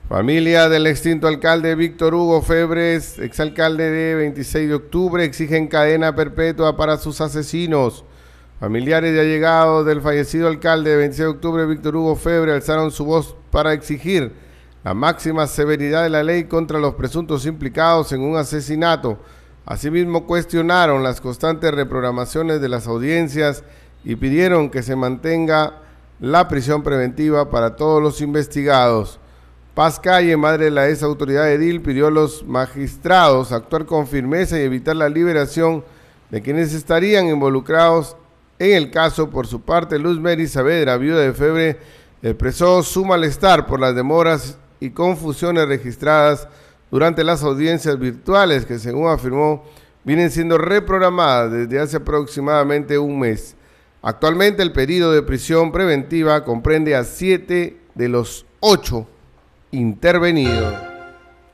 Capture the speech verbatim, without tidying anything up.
Familia del extinto alcalde Víctor Hugo Febres, exalcalde de veintiséis de octubre, exigen cadena perpetua para sus asesinos. Familiares y allegados del fallecido alcalde de veintiséis de octubre, Víctor Hugo Febres, alzaron su voz para exigir la máxima severidad de la ley contra los presuntos implicados en un asesinato. Asimismo, cuestionaron las constantes reprogramaciones de las audiencias y pidieron que se mantenga la prisión preventiva para todos los investigados. Paz Calle, madre de la ex autoridad edil, pidió a los magistrados actuar con firmeza y evitar la liberación de quienes estarían involucrados en el caso. Por su parte, Luz Mary Saavedra, viuda de Febres, expresó su malestar por las demoras y confusiones registradas durante las audiencias virtuales que, según afirmó, vienen siendo reprogramadas desde hace aproximadamente un mes. Actualmente el pedido de prisión preventiva comprende a siete de los ocho intervenidos.